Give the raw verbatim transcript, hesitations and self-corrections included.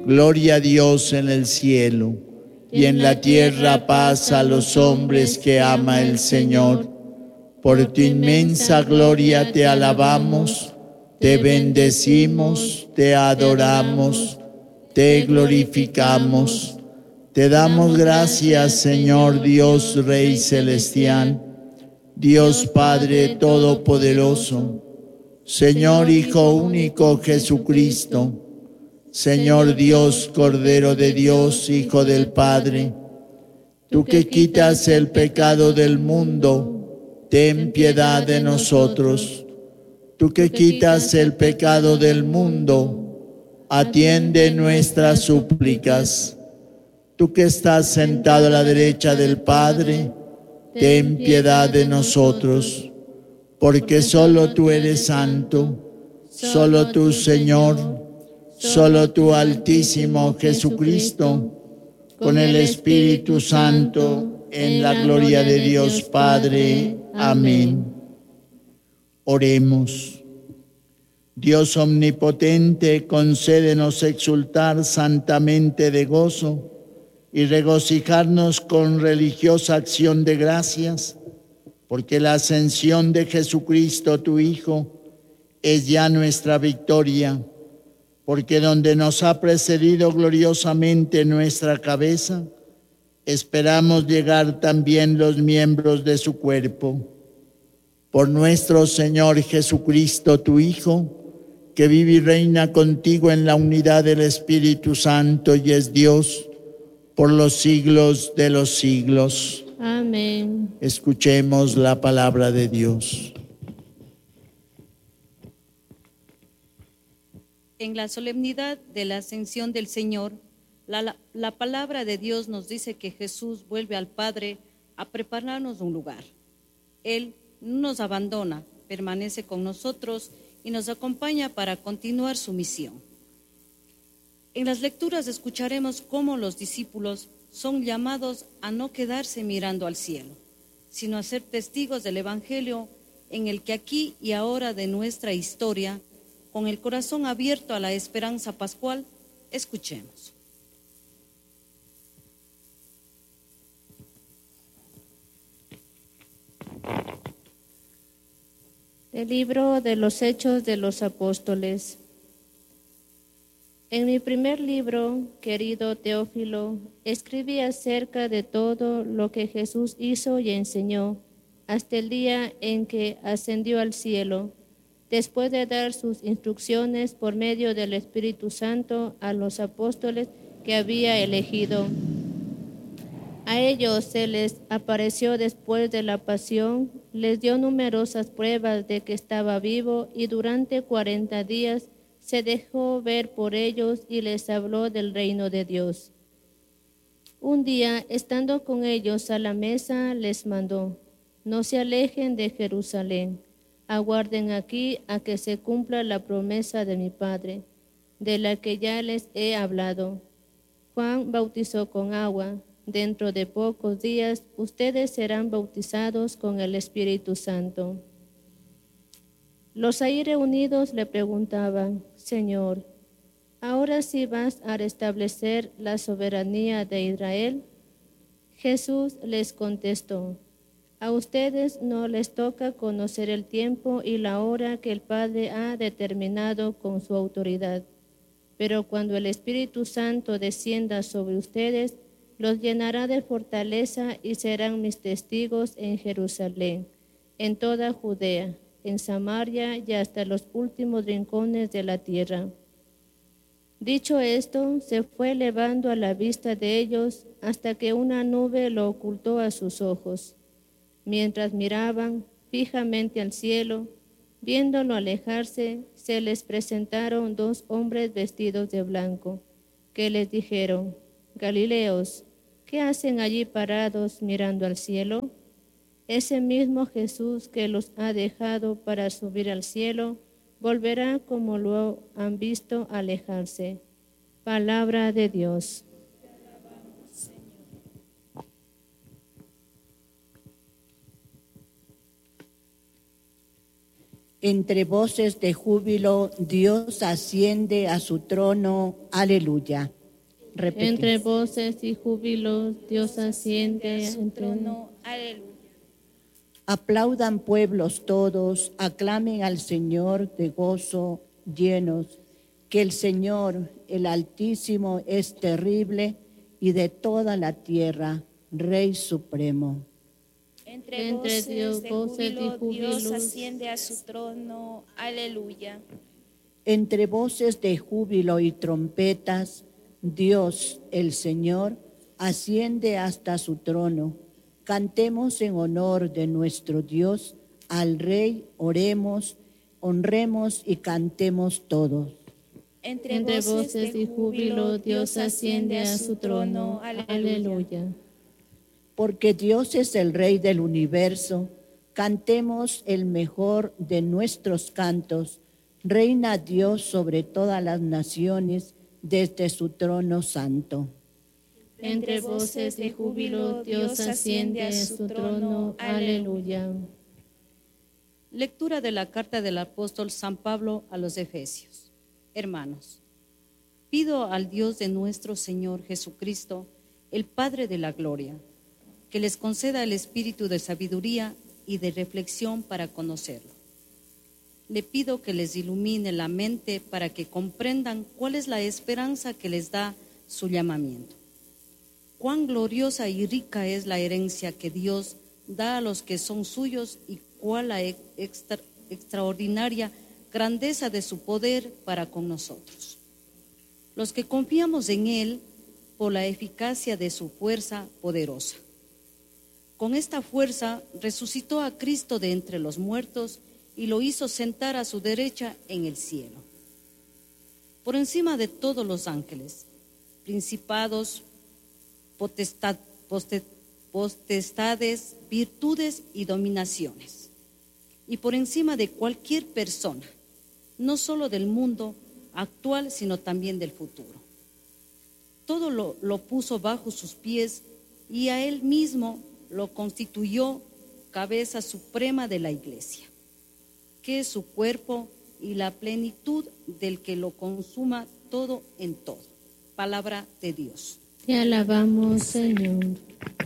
Gloria a Dios en el cielo, y en la tierra paz a los hombres que ama el Señor. Por tu inmensa gloria te alabamos, te bendecimos, te adoramos, te glorificamos. Te damos gracias, Señor Dios, Rey celestial, Dios Padre todopoderoso, Señor Hijo único Jesucristo, Señor Dios, Cordero de Dios, Hijo del Padre. Tú que quitas el pecado del mundo, ten piedad de nosotros. Tú que quitas el pecado del mundo, atiende nuestras súplicas. Tú que estás sentado a la derecha del Padre, ten piedad de nosotros, porque solo tú eres santo, solo tú, Señor, solo tú, Altísimo Jesucristo, con el Espíritu Santo, en la gloria de Dios Padre. Amén. Oremos. Dios omnipotente, concédenos exultar santamente de gozo y regocijarnos con religiosa acción de gracias, porque la ascensión de Jesucristo, tu Hijo, es ya nuestra victoria, porque donde nos ha precedido gloriosamente nuestra cabeza, esperamos llegar también los miembros de su cuerpo. Por nuestro Señor Jesucristo, tu Hijo, que vive y reina contigo en la unidad del Espíritu Santo y es Dios, por los siglos de los siglos. Amén. Escuchemos la palabra de Dios. En la solemnidad de la ascensión del Señor, la, la, la palabra de Dios nos dice que Jesús vuelve al Padre a prepararnos un lugar. Él no nos abandona, permanece con nosotros y nos acompaña para continuar su misión. En las lecturas escucharemos cómo los discípulos son llamados a no quedarse mirando al cielo, sino a ser testigos del Evangelio en el que aquí y ahora de nuestra historia, con el corazón abierto a la esperanza pascual, escuchemos. Del libro de los Hechos de los Apóstoles. En mi primer libro, querido Teófilo, escribí acerca de todo lo que Jesús hizo y enseñó hasta el día en que ascendió al cielo, después de dar sus instrucciones por medio del Espíritu Santo a los apóstoles que había elegido. A ellos se les apareció después de la pasión, les dio numerosas pruebas de que estaba vivo y durante cuarenta días se dejó ver por ellos y les habló del reino de Dios. Un día, estando con ellos a la mesa, les mandó: no se alejen de Jerusalén, aguarden aquí a que se cumpla la promesa de mi Padre, de la que ya les he hablado. Juan bautizó con agua, dentro de pocos días ustedes serán bautizados con el Espíritu Santo. Los ahí reunidos le preguntaban: Señor, ¿ahora sí vas a restablecer la soberanía de Israel? Jesús les contestó: a ustedes no les toca conocer el tiempo y la hora que el Padre ha determinado con su autoridad. Pero cuando el Espíritu Santo descienda sobre ustedes, los llenará de fortaleza y serán mis testigos en Jerusalén, en toda Judea, en Samaria y hasta los últimos rincones de la tierra. Dicho esto, se fue elevando a la vista de ellos hasta que una nube lo ocultó a sus ojos. Mientras miraban fijamente al cielo, viéndolo alejarse, se les presentaron dos hombres vestidos de blanco, que les dijeron: Galileos, ¿qué hacen allí parados mirando al cielo? Ese mismo Jesús que los ha dejado para subir al cielo, volverá como lo han visto alejarse. Palabra de Dios. Entre voces de júbilo, Dios asciende a su trono. Aleluya. Repetimos. Entre voces y júbilo, Dios asciende a su trono. Aleluya. Aplaudan pueblos todos, aclamen al Señor de gozo llenos, que el Señor, el Altísimo, es terrible y de toda la tierra, Rey supremo. Entre, Entre voces, Dios, de voces y júbilo, Dios júbilos. asciende a su trono. Aleluya. Entre voces de júbilo y trompetas, Dios, el Señor, asciende hasta su trono. Cantemos en honor de nuestro Dios, al Rey oremos, honremos y cantemos todos. Entre, Entre voces, voces de y júbilo, Dios asciende a su trono. Aleluya. Aleluya. Porque Dios es el Rey del universo, cantemos el mejor de nuestros cantos. Reina Dios sobre todas las naciones, desde su trono santo. Entre voces de júbilo, Dios asciende a su trono. Aleluya. Lectura de la carta del apóstol San Pablo a los Efesios. Hermanos, pido al Dios de nuestro Señor Jesucristo, el Padre de la gloria, que les conceda el espíritu de sabiduría y de reflexión para conocerlo. Le pido que les ilumine la mente para que comprendan cuál es la esperanza que les da su llamamiento. Cuán gloriosa y rica es la herencia que Dios da a los que son suyos y cuál la extra, extraordinaria grandeza de su poder para con nosotros. Los que confiamos en Él por la eficacia de su fuerza poderosa. Con esta fuerza resucitó a Cristo de entre los muertos y lo hizo sentar a su derecha en el cielo, por encima de todos los ángeles, principados, potestad, postet, potestades, virtudes y dominaciones, y por encima de cualquier persona, no solo del mundo actual, sino también del futuro. Todo lo, lo puso bajo sus pies y a Él mismo lo constituyó cabeza suprema de la Iglesia, que es su cuerpo y la plenitud del que lo consuma todo en todo. Palabra de Dios. Te alabamos, Señor.